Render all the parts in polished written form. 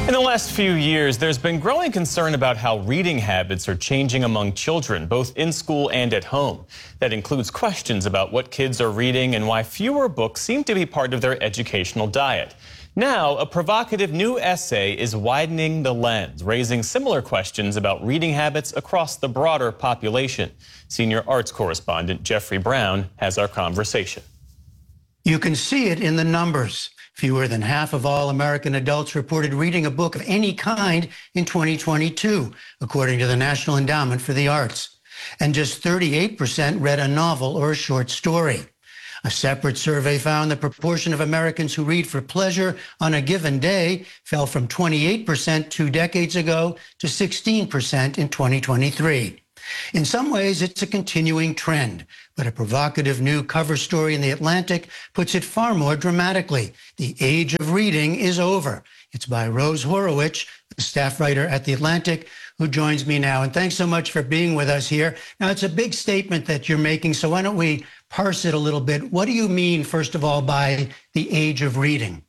In the last few years, there's been growing concern about how reading habits are changing among children, both in school and at home. That includes questions about what kids are reading and why fewer books seem to be part of their educational diet. Now, a provocative new essay is widening the lens, raising similar questions about reading habits across the broader population. Senior arts correspondent Jeffrey Brown has our conversation. You can see it in the numbers. Fewer than half of all American adults reported reading a book of any kind in 2022, according to the National Endowment for the Arts. And just 38% read a novel or a short story. A separate survey found the proportion of Americans who read for pleasure on a given day fell from 28% 2 decades ago to 16% in 2023. In some ways, it's a continuing trend, but a provocative new cover story in The Atlantic puts it far more dramatically. The age of reading is over. It's by Rose Horowitz, the staff writer at The Atlantic, who joins me now. And thanks so much for being with us here. Now, it's a big statement that you're making, so why don't we parse it a little bit? What do you mean, first of all, by the age of reading?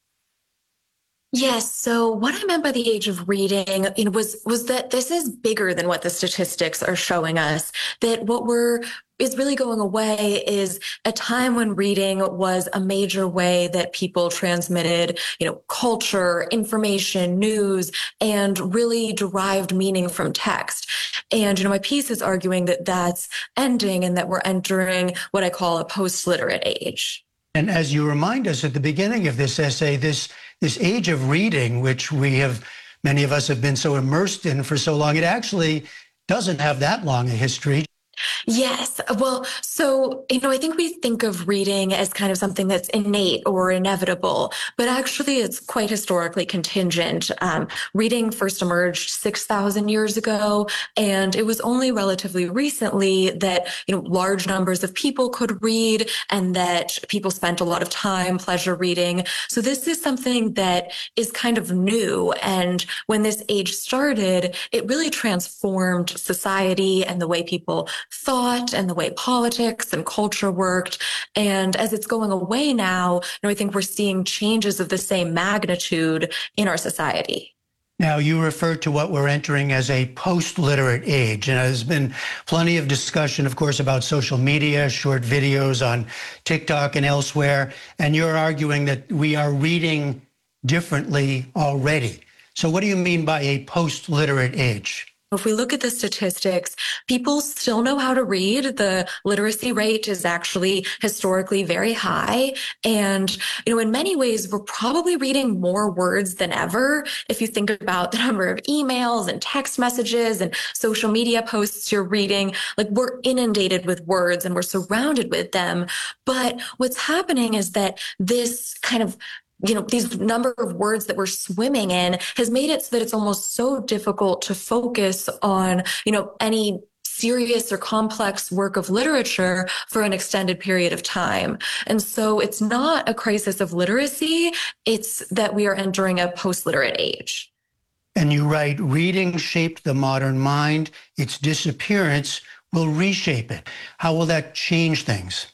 Yes. So what I meant by the age of reading, was that this is bigger than what the statistics are showing us. That what is really going away is a time when reading was a major way that people transmitted, culture, information, news, and really derived meaning from text. And, my piece is arguing that that's ending and that we're entering what I call a post-literate age. And as you remind us at the beginning of this essay, this age of reading, which many of us have been so immersed in for so long, it actually doesn't have that long a history. Yes. Well, so, I think we think of reading as kind of something that's innate or inevitable, but actually it's quite historically contingent. Reading first emerged 6,000 years ago, and it was only relatively recently that, large numbers of people could read and that people spent a lot of time pleasure reading. So this is something that is kind of new. And when this age started, it really transformed society and the way people thought and the way politics and culture worked. And as it's going away now, I think we're seeing changes of the same magnitude in our society. Now, you refer to what we're entering as a post-literate age. And there's been plenty of discussion, of course, about social media, short videos on TikTok and elsewhere. And you're arguing that we are reading differently already. So what do you mean by a post-literate age? If we look at the statistics, people still know how to read. The literacy rate is actually historically very high. And, in many ways, we're probably reading more words than ever. If you think about the number of emails and text messages and social media posts you're reading, we're inundated with words and we're surrounded with them. But what's happening is that this kind of these number of words that we're swimming in has made it so that it's almost so difficult to focus on, any serious or complex work of literature for an extended period of time. And so it's not a crisis of literacy, it's that we are entering a post-literate age. And you write, reading shaped the modern mind. Its disappearance will reshape it. How will that change things?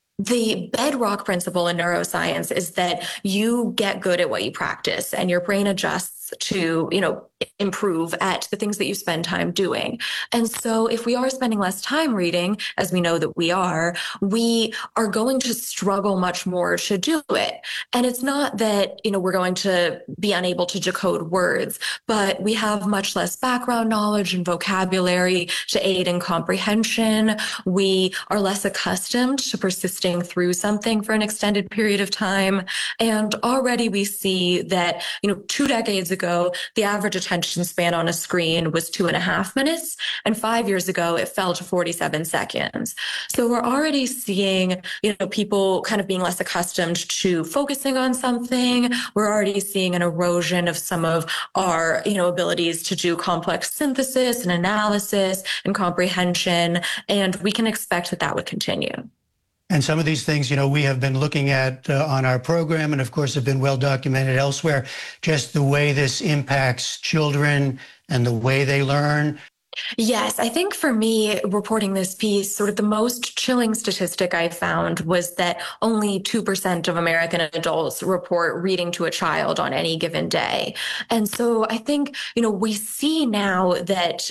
The bedrock principle in neuroscience is that you get good at what you practice and your brain adjusts to, improve at the things that you spend time doing. And so if we are spending less time reading, as we know that we are going to struggle much more to do it. And it's not that, we're going to be unable to decode words, but we have much less background knowledge and vocabulary to aid in comprehension. We are less accustomed to persisting through something for an extended period of time. And already we see that, 2 decades ago, the average attention span on a screen was 2.5 minutes. And 5 years ago, it fell to 47 seconds. So we're already seeing, people kind of being less accustomed to focusing on something. We're already seeing an erosion of some of our, abilities to do complex synthesis and analysis and comprehension. And we can expect that that would continue. And some of these things, we have been looking at on our program and, of course, have been well documented elsewhere, just the way this impacts children and the way they learn. Yes, I think for me, reporting this piece, sort of the most chilling statistic I found was that only 2% of American adults report reading to a child on any given day. And so I think, we see now that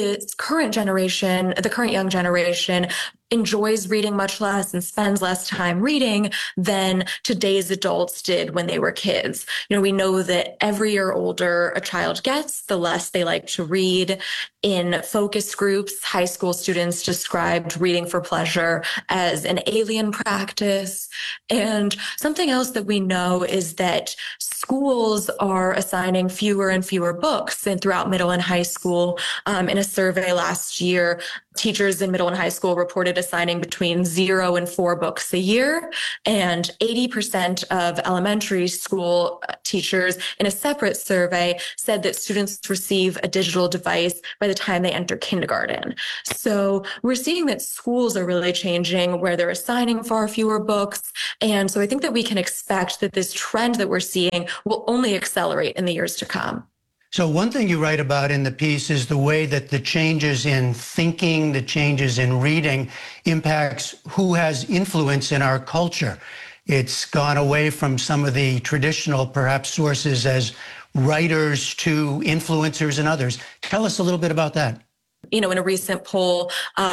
the current young generation enjoys reading much less and spends less time reading than today's adults did when they were kids. We know that every year older a child gets, the less they like to read. In focus groups, high school students described reading for pleasure as an alien practice. And something else that we know is that schools are assigning fewer and fewer books and throughout middle and high school. In a survey last year, teachers in middle and high school reported assigning between 0 and 4 books a year. And 80% of elementary school teachers in a separate survey said that students receive a digital device by the time they enter kindergarten. So we're seeing that schools are really changing where they're assigning far fewer books. And so I think that we can expect that this trend that we're seeing will only accelerate in the years to come. So one thing you write about in the piece is the way that the changes in thinking, the changes in reading impacts who has influence in our culture. It's gone away from some of the traditional, perhaps, sources as writers to influencers and others. Tell us a little bit about that. In a recent poll,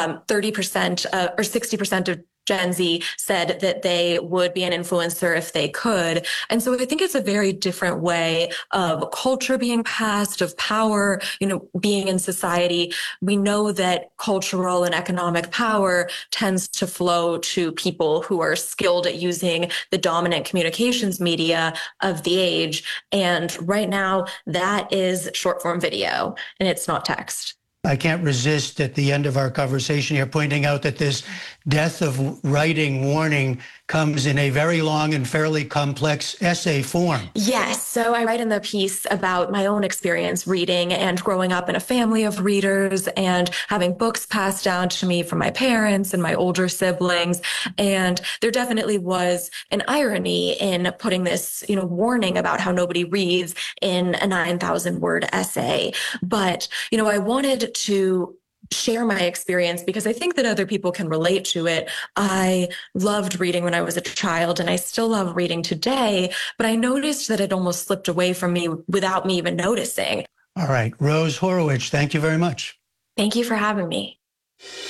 30% or 60% of Gen Z said that they would be an influencer if they could. And so I think it's a very different way of culture being passed, of power, being in society. We know that cultural and economic power tends to flow to people who are skilled at using the dominant communications media of the age. And right now, that is short form video, and it's not text. I can't resist at the end of our conversation here pointing out that this death of writing warning comes in a very long and fairly complex essay form. Yes. So I write in the piece about my own experience reading and growing up in a family of readers and having books passed down to me from my parents and my older siblings. And there definitely was an irony in putting this, warning about how nobody reads in a 9,000 word essay. But, I wanted to share my experience because I think that other people can relate to it. I loved reading when I was a child and I still love reading today, but I noticed that it almost slipped away from me without me even noticing. All right. Rose Horowitz, thank you very much. Thank you for having me.